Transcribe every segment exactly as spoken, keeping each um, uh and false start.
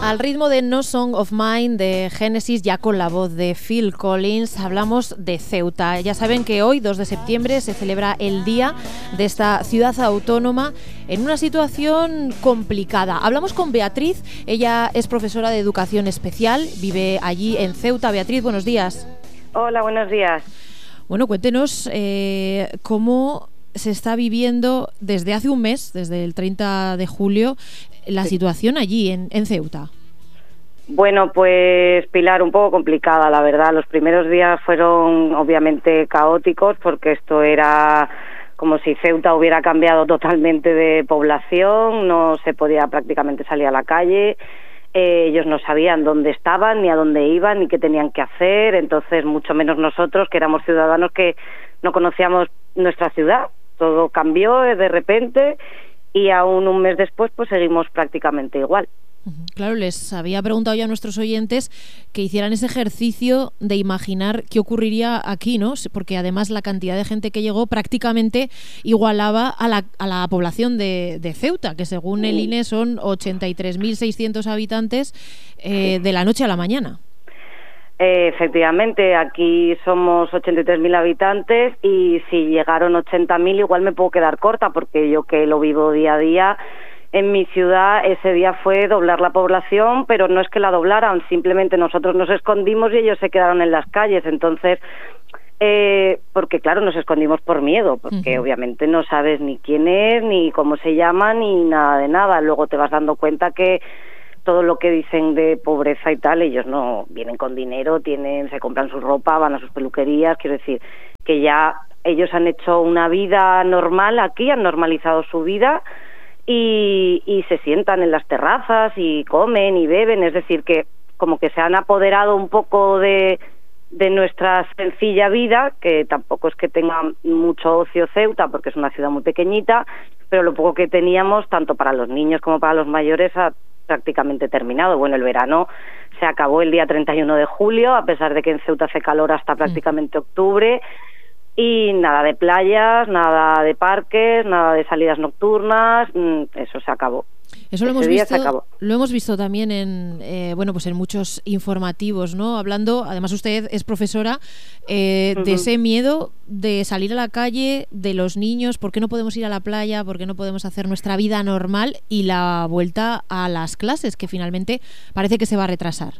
Al ritmo de No Song of Mine de Genesis, ya con la voz de Phil Collins, hablamos de Ceuta. Ya saben que hoy, dos de septiembre, se celebra el día de esta ciudad autónoma en una situación complicada. Hablamos con Beatriz, ella es profesora de educación especial, vive allí en Ceuta. Beatriz, buenos días. Hola, buenos días. Bueno, cuéntenos eh, cómo se está viviendo desde hace un mes, desde el treinta de julio, la sí. situación allí en, en Ceuta. Bueno, pues Pilar, un poco complicada, la verdad. Los primeros días fueron obviamente caóticos porque esto era como si Ceuta hubiera cambiado totalmente de población, no se podía prácticamente salir a la calle, eh, ellos no sabían dónde estaban, ni a dónde iban, ni qué tenían que hacer, entonces mucho menos nosotros, que éramos ciudadanos que no conocíamos nuestra ciudad. Todo cambió de repente y aún un mes después pues seguimos prácticamente igual. Claro, les había preguntado ya a nuestros oyentes que hicieran ese ejercicio de imaginar qué ocurriría aquí, ¿no? Porque además la cantidad de gente que llegó prácticamente igualaba a la, a la población de, de Ceuta, que según el I N E son ochenta y tres mil seiscientos habitantes eh, de la noche a la mañana. Eh, efectivamente, aquí somos ochenta y tres mil habitantes y si llegaron ochenta mil igual me puedo quedar corta porque yo que lo vivo día a día en mi ciudad ese día fue doblar la población, pero no es que la doblaran, simplemente nosotros nos escondimos y ellos se quedaron en las calles, entonces eh, porque claro, nos escondimos por miedo, porque uh-huh. obviamente no sabes ni quién es, ni cómo se llama, ni nada de nada, luego te vas dando cuenta que todo lo que dicen de pobreza y tal, ellos no vienen con dinero, tienen, se compran su ropa, van a sus peluquerías, quiero decir, que ya ellos han hecho una vida normal aquí, han normalizado su vida y, y se sientan en las terrazas y comen y beben, es decir, que como que se han apoderado un poco de, de nuestra sencilla vida, que tampoco es que tenga mucho ocio Ceuta, porque es una ciudad muy pequeñita, pero lo poco que teníamos, tanto para los niños como para los mayores, ha prácticamente terminado. Bueno, el verano se acabó el día treinta y uno de julio, a pesar de que en Ceuta hace calor hasta prácticamente octubre, y nada de playas, nada de parques, nada de salidas nocturnas, eso se acabó. Eso lo hemos visto, lo hemos visto también en eh, bueno pues en muchos informativos, ¿no? Hablando, además usted es profesora, eh, uh-huh. de ese miedo de salir a la calle, de los niños, ¿por qué no podemos ir a la playa? ¿Por qué no podemos hacer nuestra vida normal? Y la vuelta a las clases, que finalmente parece que se va a retrasar.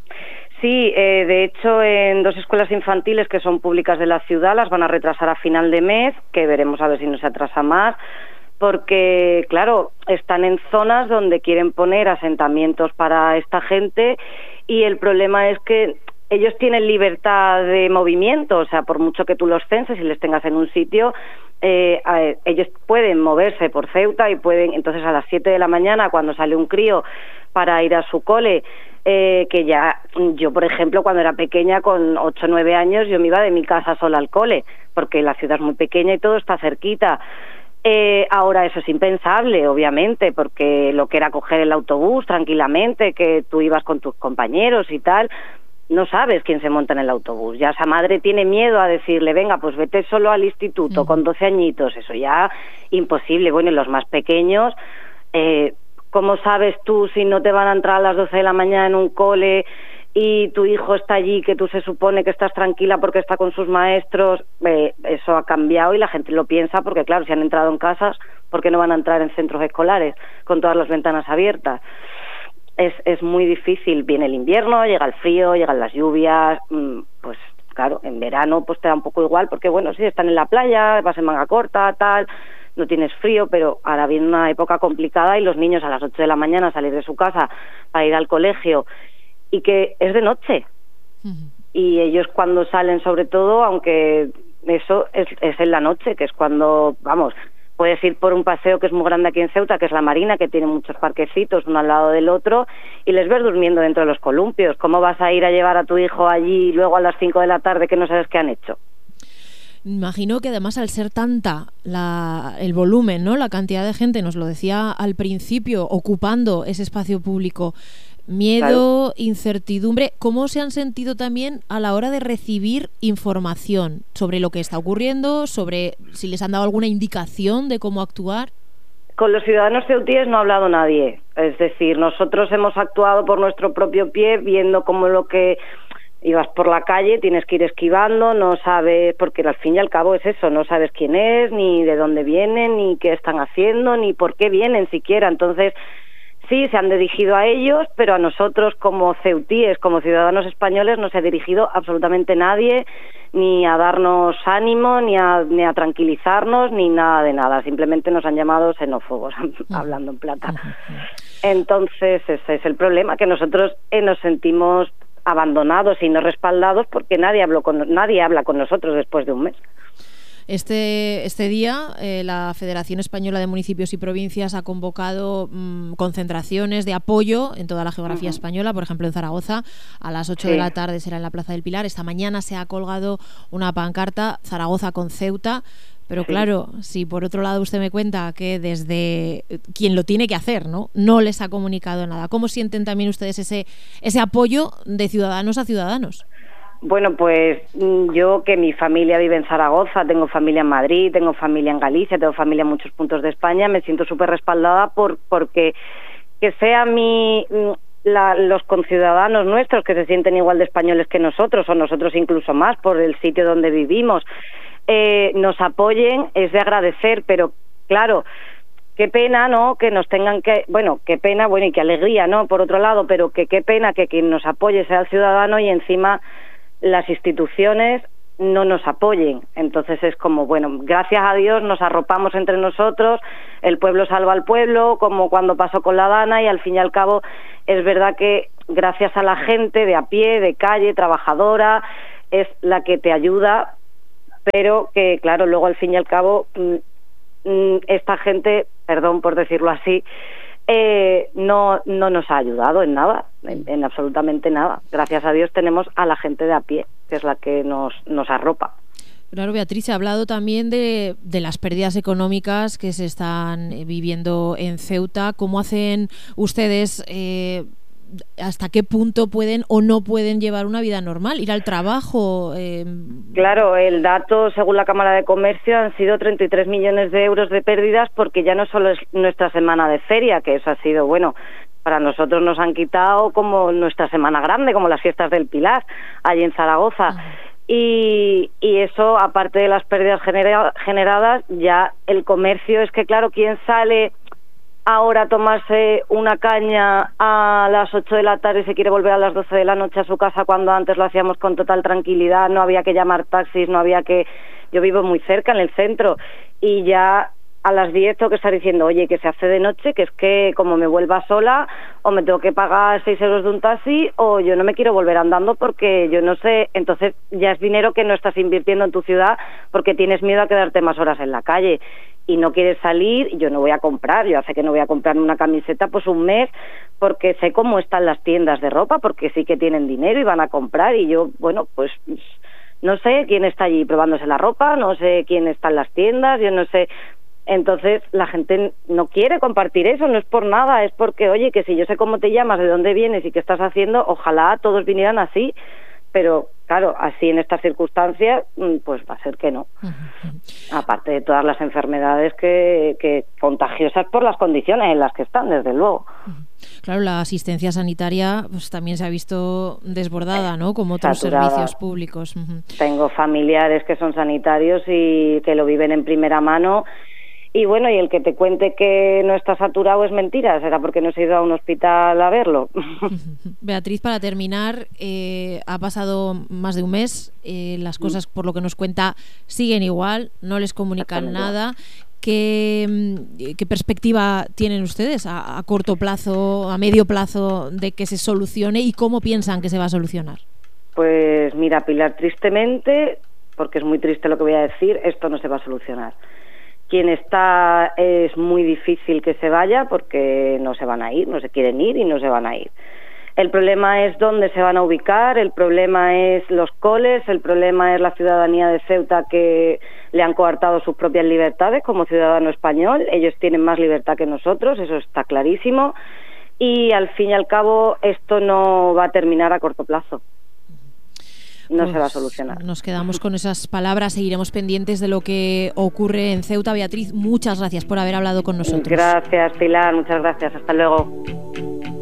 Sí, eh, de hecho en dos escuelas infantiles que son públicas de la ciudad las van a retrasar a final de mes, que veremos a ver si no se atrasa más, porque, claro, están en zonas donde quieren poner asentamientos para esta gente y el problema es que ellos tienen libertad de movimiento, o sea, por mucho que tú los censes y les tengas en un sitio, eh, ellos pueden moverse por Ceuta y pueden, entonces a las siete de la mañana cuando sale un crío para ir a su cole, eh, que ya, yo por ejemplo cuando era pequeña con ocho o nueve años yo me iba de mi casa sola al cole, porque la ciudad es muy pequeña y todo está cerquita. Eh, ahora eso es impensable, obviamente, porque lo que era coger el autobús tranquilamente, que tú ibas con tus compañeros y tal, no sabes quién se monta en el autobús. Ya esa madre tiene miedo a decirle, venga, pues vete solo al instituto, mm. con doce añitos, eso ya imposible. Bueno, y los más pequeños, eh, ¿cómo sabes tú si no te van a entrar a las doce de la mañana en un cole y tu hijo está allí, que tú se supone que estás tranquila porque está con sus maestros? Eh, eso ha cambiado y la gente lo piensa porque, claro, si han entrado en casas, ¿por qué no van a entrar en centros escolares con todas las ventanas abiertas? Es, es muy difícil. Viene el invierno, llega el frío, llegan las lluvias, pues claro, en verano pues te da un poco igual porque, bueno, sí, están en la playa, vas en manga corta, tal, no tienes frío, pero ahora viene una época complicada y los niños a las ocho de la mañana salir de su casa para ir al colegio y que es de noche. Uh-huh. Y ellos cuando salen, sobre todo, aunque eso es, es en la noche, que es cuando, vamos, puedes ir por un paseo que es muy grande aquí en Ceuta, que es la Marina, que tiene muchos parquecitos uno al lado del otro, y les ves durmiendo dentro de los columpios. ¿Cómo vas a ir a llevar a tu hijo allí y luego a las cinco de la tarde que no sabes qué han hecho? Imagino que además al ser tanta la, el volumen, ¿no? La cantidad de gente, nos lo decía al principio, ocupando ese espacio público, miedo, claro, incertidumbre. ¿Cómo se han sentido también a la hora de recibir información sobre lo que está ocurriendo, sobre si les han dado alguna indicación de cómo actuar? Con los ciudadanos ceutíes no ha hablado nadie. Es decir, nosotros hemos actuado por nuestro propio pie, viendo cómo lo que ibas por la calle, tienes que ir esquivando, no sabes, porque al fin y al cabo es eso, no sabes quién es, ni de dónde vienen, ni qué están haciendo, ni por qué vienen siquiera. Entonces, sí, se han dirigido a ellos, pero a nosotros como ceutíes, como ciudadanos españoles, no se ha dirigido absolutamente nadie, ni a darnos ánimo, ni a, ni a tranquilizarnos, ni nada de nada. Simplemente nos han llamado xenófobos, hablando en plata. Entonces, ese es el problema, que nosotros eh, nos sentimos abandonados y no respaldados porque nadie habló con, nadie habla con nosotros después de un mes. Este, este día eh, la Federación Española de Municipios y Provincias ha convocado mmm, concentraciones de apoyo en toda la geografía uh-huh. española, por ejemplo en Zaragoza, a las ocho sí. de la tarde será en la Plaza del Pilar. Esta mañana se ha colgado una pancarta, Zaragoza con Ceuta, pero sí. claro, si por otro lado usted me cuenta que desde quien lo tiene que hacer, ¿no? no les ha comunicado nada, ¿cómo sienten también ustedes ese, ese apoyo de ciudadanos a ciudadanos? Bueno, pues yo que mi familia vive en Zaragoza, tengo familia en Madrid, tengo familia en Galicia, tengo familia en muchos puntos de España, me siento súper respaldada por porque que sea mi la, los conciudadanos nuestros que se sienten igual de españoles que nosotros, o nosotros incluso más por el sitio donde vivimos, eh, nos apoyen, es de agradecer, pero claro, qué pena, ¿no?, que nos tengan que, bueno, qué pena, bueno, y qué alegría, ¿no?, por otro lado, pero que qué pena que quien nos apoye sea el ciudadano y encima las instituciones no nos apoyen. Entonces es como, bueno, gracias a Dios nos arropamos entre nosotros, el pueblo salva al pueblo, como cuando pasó con la Dana, y al fin y al cabo es verdad que gracias a la gente de a pie, de calle, trabajadora, es la que te ayuda, pero que claro, luego al fin y al cabo esta gente, perdón por decirlo así, Eh, no no nos ha ayudado en nada, en, en absolutamente nada. Gracias a Dios tenemos a la gente de a pie, que es la que nos, nos arropa. Claro, Beatriz, se ha hablado también de, de las pérdidas económicas que se están viviendo en Ceuta. ¿Cómo hacen ustedes, eh, hasta qué punto pueden o no pueden llevar una vida normal, ir al trabajo? Eh... Claro, el dato, según la Cámara de Comercio, han sido treinta y tres millones de euros de pérdidas, porque ya no solo es nuestra semana de feria, que eso ha sido, bueno, para nosotros nos han quitado como nuestra semana grande, como las fiestas del Pilar, allí en Zaragoza. Uh-huh. Y, y eso, aparte de las pérdidas genera, generadas, ya el comercio, es que claro, ¿quién sale ahora tomarse una caña a las ocho de la tarde y se quiere volver a las doce de la noche a su casa, cuando antes lo hacíamos con total tranquilidad, no había que llamar taxis, no había que... Yo vivo muy cerca, en el centro, y ya a las diez tengo que estar diciendo, oye, que se hace de noche, que es que como me vuelva sola, o me tengo que pagar seis euros de un taxi, o yo no me quiero volver andando porque yo no sé. Entonces ya es dinero que no estás invirtiendo en tu ciudad porque tienes miedo a quedarte más horas en la calle y no quieres salir. Yo no voy a comprar, yo hace que no voy a comprarme una camiseta pues un mes, porque sé cómo están las tiendas de ropa, porque sí que tienen dinero y van a comprar, y yo, bueno, pues no sé quién está allí probándose la ropa, no sé quién está en las tiendas, yo no sé. Entonces la gente no quiere compartir eso, no es por nada, es porque, oye, que si yo sé cómo te llamas, de dónde vienes y qué estás haciendo, ojalá todos vinieran así, pero claro, así en estas circunstancias, pues va a ser que no. Uh-huh. Aparte de todas las enfermedades que, que contagiosas por las condiciones en las que están, desde luego. Uh-huh. Claro, la asistencia sanitaria pues también se ha visto desbordada, ¿no?, como otros Saturada. servicios públicos. Uh-huh. Tengo familiares que son sanitarios y que lo viven en primera mano. Y bueno, y el que te cuente que no está saturado es mentira, será porque no se ha ido a un hospital a verlo. Beatriz, para terminar, eh, ha pasado más de un mes, eh, las cosas, por lo que nos cuenta, siguen igual, no les comunican nada. ¿Qué, ¿Qué perspectiva tienen ustedes a, a corto plazo, a medio plazo, de que se solucione, y cómo piensan que se va a solucionar? Pues mira, Pilar, tristemente, porque es muy triste lo que voy a decir, esto no se va a solucionar. Quien está, es muy difícil que se vaya porque no se van a ir, no se quieren ir y no se van a ir. El problema es dónde se van a ubicar, el problema es los coles, el problema es la ciudadanía de Ceuta, que le han coartado sus propias libertades como ciudadano español. Ellos tienen más libertad que nosotros, eso está clarísimo, y al fin y al cabo esto no va a terminar a corto plazo. no pues se va a solucionar. Nos quedamos con esas palabras, seguiremos pendientes de lo que ocurre en Ceuta. Beatriz, muchas gracias por haber hablado con nosotros. Gracias, Pilar, muchas gracias. Hasta luego.